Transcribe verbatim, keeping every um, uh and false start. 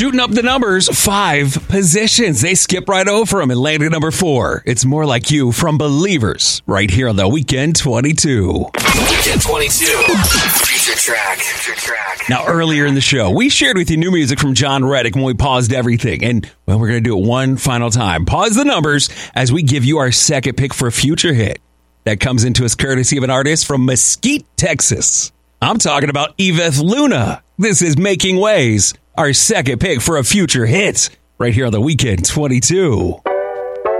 shooting up the numbers five positions. They skip right over them and land at number four. It's More Like You from Believers right here on the Weekend twenty-two. Weekend twenty-two. Future track. Future track. Now, earlier in the show, we shared with you new music from John Reddick when we paused everything. And, well, we're going to do it one final time. Pause the numbers as we give you our second pick for a future hit. That comes into us courtesy of an artist from Mesquite, Texas. I'm talking about Yvette Luna. This is Making Waves, our second pick for a future hit right here on the Weekend twenty-two.